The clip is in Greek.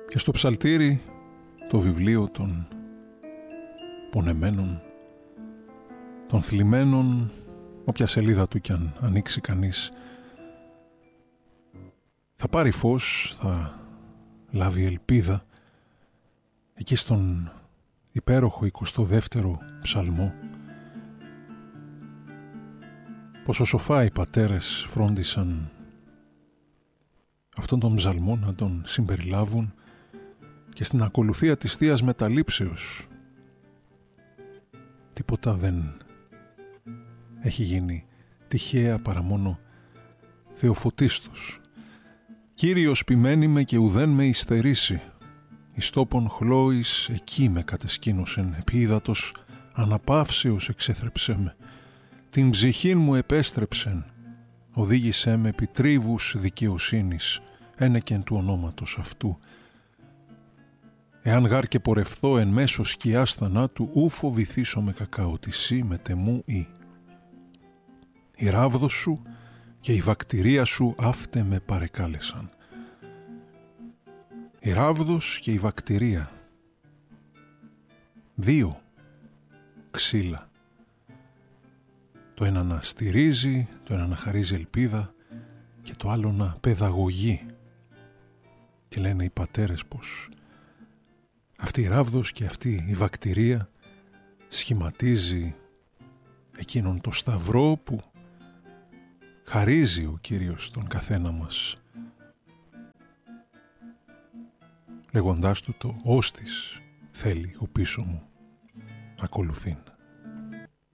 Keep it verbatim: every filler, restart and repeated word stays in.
Και στο ψαλτήρι το βιβλίο των πονεμένων, των θλιμμένων, όποια σελίδα του κι αν ανοίξει κανείς, θα πάρει φως, θα λάβει ελπίδα εκεί στον υπέροχο εικοστό δεύτερο ψαλμό. Πόσο σοφά οι πατέρες φρόντισαν αυτόν τον ψαλμό να τον συμπεριλάβουν και στην ακολουθία της Θείας Μεταλήψεως. Τίποτα δεν έχει γίνει τυχαία παρά μόνο Θεοφωτίστος. Κύριος ποιμένη με και ουδέν με υστερήσει. Εις τόπον χλώης εκεί με κατεσκήνωσεν, επί ύδατος αναπαύσεως εξέθρεψέ με. Την ψυχήν μου επέστρεψεν, οδήγησέ με επί τρίβους δικαιοσύνης, ένεκεν του ονόματος αυτού. Εάν γάρ και πορευθώ εν μέσω σκιάς θανάτου, ου φοβηθήσω με κακά ότι σύ με τεμού ή. Η ράβδος σου και η βακτηρία σου αύτε με παρεκάλεσαν. Η ράβδος και η βακτηρία, δύο ξύλα. Το ένα να στηρίζει, το ένα να χαρίζει ελπίδα και το άλλο να παιδαγωγεί. Και λένε οι πατέρες πως αυτή η ράβδος και αυτή η βακτηρία σχηματίζει εκείνον το σταυρό που χαρίζει ο Κύριος τον καθένα μας, λέγοντάς του το «Όστις θέλει ο πίσω μου ακολουθήν».